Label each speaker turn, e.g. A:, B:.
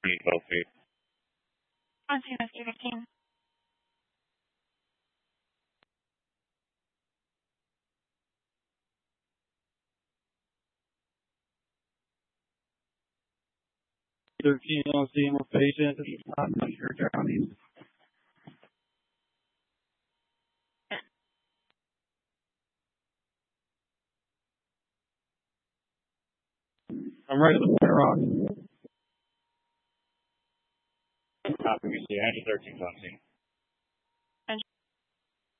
A: Pretty 12 feet.
B: On to Rescue 15.
C: On scene with patient. I'm not sure counties. I'm right at the Flat Rock.
A: Copy, we see 113 on scene.